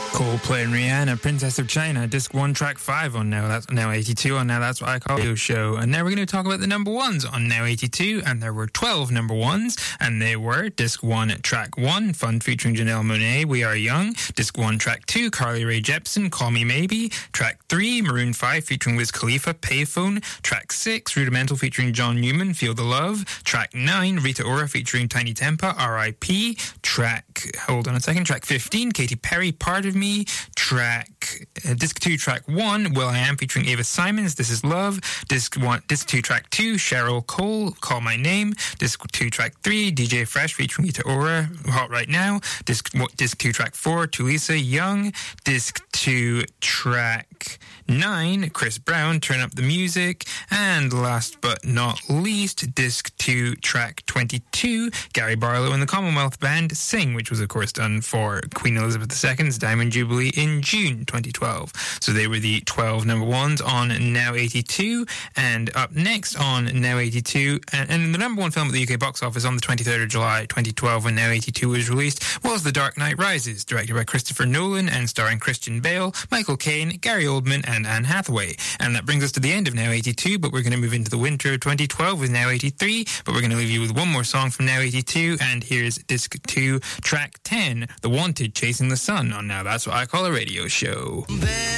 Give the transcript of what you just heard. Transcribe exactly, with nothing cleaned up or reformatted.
Coldplay and Rihanna, Princess of China, disc one, track five on Now That's Now eighty-two on Now That's What I Call You show. And now we're going to talk about the number ones on Now eighty-two, and there were twelve number ones, and they were disc one, track one, Fun featuring Janelle Monáe, We Are Young. Disc one, track two, Carly Rae Jepsen, Call Me Maybe. Track three, Maroon five featuring Wiz Khalifa, Payphone. Track six, Rudimental featuring John Newman, Feel the Love. Track nine, Rita Ora featuring Tiny Tempa, R I P. Track, hold on a second, track fifteen, Katy Perry, Part of Me. Track, uh, disc two, track one, Will I Am featuring Ava Simons, This Is Love. Disc one, disc two, track two, Cheryl Cole, Call My Name. Disc two, track three, D J Fresh featuring Rita Ora, Hot Right Now. Disc, disc two, track four, Tulisa, Young. Disc two, track nine, Chris Brown, Turn Up the Music. And last but not least, disc two, track twenty-two, Gary Barlow and the Commonwealth Band, Sing, which was of course done for Queen Elizabeth the Second's Diamond Jubilee in June twenty twelve. So they were the twelve number ones on Now eighty-two. And up next on Now eighty-two, and, and the number one film at the U K box office on the twenty-third of July twenty twelve when Now eighty-two was released was The Dark Knight Rises, directed by Christopher Nolan and starring Christian Bale, Michael Caine, Gary Oldman and Anne Hathaway. And that brings us to the end of Now eighty-two, but we're going to move into the winter of twenty twelve with Now eighty-three, but we're going to leave you with one more song from Now eighty-two, and here's disc two, track ten, The Wanted, Chasing the Sun on Now That's What I Call a Radio Show.